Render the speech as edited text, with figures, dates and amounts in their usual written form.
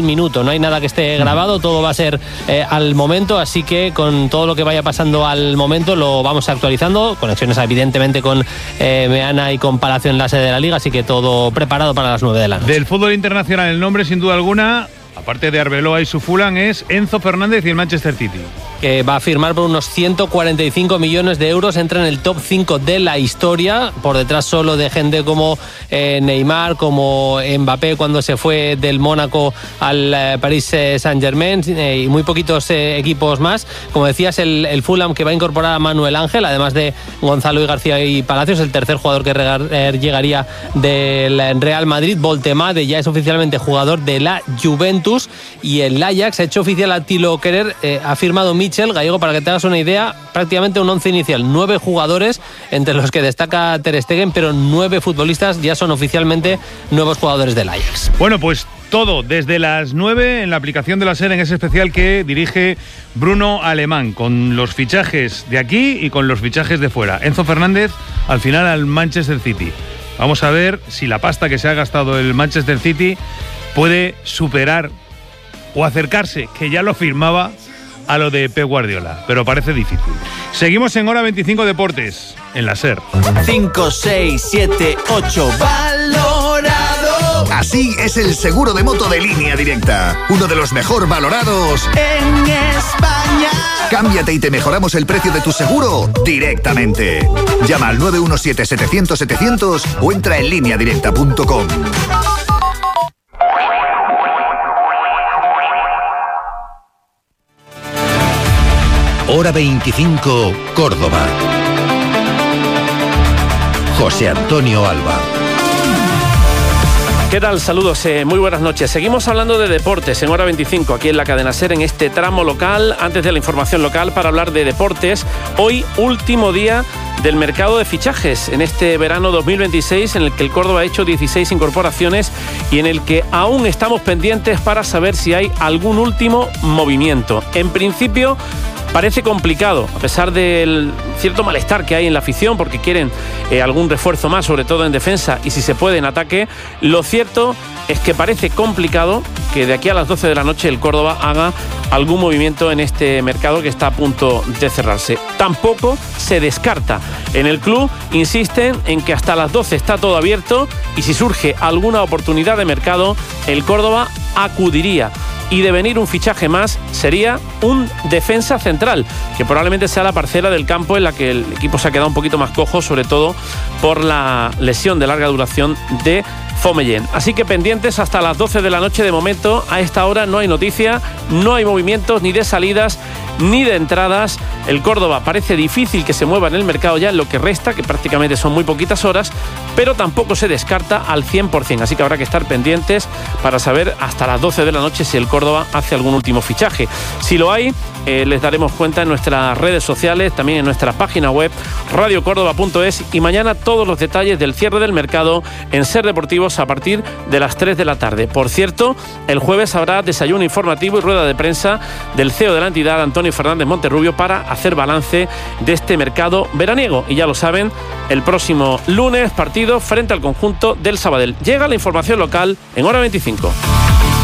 minuto, no hay nada que esté grabado, todo va a ser al momento, así que con todo lo que vaya pasando al momento lo vamos actualizando, conexiones evidentemente con Meana y con Palacio en la sede de la Liga, así que todo preparado para las 9 de la noche. Del fútbol internacional, el nombre sin duda alguna, aparte de Arbeloa y su Fulham, es Enzo Fernández y el Manchester City. Que va a firmar por unos 145 millones de euros, entra en el top 5 de la historia, por detrás solo de gente como Neymar, como Mbappé cuando se fue del Mónaco al Paris Saint-Germain, y muy poquitos equipos más. Como decías, el Fulham, que va a incorporar a Manuel Ángel, además de Gonzalo y García y Palacios, el tercer jugador que llegaría del Real Madrid. Voltemade ya es oficialmente jugador de la Juventus, y el Ajax ha hecho oficial a Thilo Kehrer, ha firmado Michel Gallego, para que te hagas una idea, prácticamente un once inicial, 9 jugadores, entre los que destaca Ter Stegen, pero 9 futbolistas ya son oficialmente nuevos jugadores del Ajax. Bueno, pues todo desde las 9 en la aplicación de la SER, en ese especial que dirige Bruno Alemán, con los fichajes de aquí y con los fichajes de fuera. Enzo Fernández al final al Manchester City. Vamos a ver si la pasta que se ha gastado el Manchester City puede superar o acercarse, que ya lo firmaba, a lo de Pep Guardiola, pero parece difícil. Seguimos en Hora 25 Deportes, en la SER. 5, 6, 7, 8, valorado. Así es el seguro de moto de Línea Directa, uno de los mejor valorados en España. Cámbiate y te mejoramos el precio de tu seguro directamente. Llama al 917-700-700 o entra en lineadirecta.com. Hora 25, Córdoba. José Antonio Alba. ¿Qué tal? Saludos, muy buenas noches. Seguimos hablando de deportes en Hora 25, aquí en la cadena SER, en este tramo local, antes de la información local, para hablar de deportes. Hoy, último día del mercado de fichajes en este verano 2026, en el que el Córdoba ha hecho 16 incorporaciones y en el que aún estamos pendientes para saber si hay algún último movimiento. En principio, parece complicado, a pesar del cierto malestar que hay en la afición, porque quieren algún refuerzo más, sobre todo en defensa y si se puede en ataque. Lo cierto es que parece complicado que de aquí a las 12 de la noche el Córdoba haga algún movimiento en este mercado que está a punto de cerrarse. Tampoco se descarta. En el club insisten en que hasta las 12 está todo abierto y si surge alguna oportunidad de mercado, el Córdoba acudiría. Y de venir un fichaje más sería un defensa central, que probablemente sea la parcela del campo en la que el equipo se ha quedado un poquito más cojo, sobre todo por la lesión de larga duración de Fomellén. Así que pendientes hasta las 12 de la noche. De momento, a esta hora no hay noticia, no hay movimientos ni de salidas ni de entradas. El Córdoba parece difícil que se mueva en el mercado ya en lo que resta, que prácticamente son muy poquitas horas, pero tampoco se descarta al 100%. Así que habrá que estar pendientes para saber hasta las 12 de la noche si el Córdoba hace algún último fichaje. Si lo hay, les daremos cuenta en nuestras redes sociales, también en nuestra página web radiocórdoba.es, y mañana todos los detalles del cierre del mercado en SER Deportivos a partir de las 3 de la tarde. Por cierto, el jueves habrá desayuno informativo y rueda de prensa del CEO de la entidad, Antonio Fernández Monterrubio, para hacer balance de este mercado veraniego. Y ya lo saben, el próximo lunes partido frente al conjunto del Sabadell. Llega la información local en Hora 25.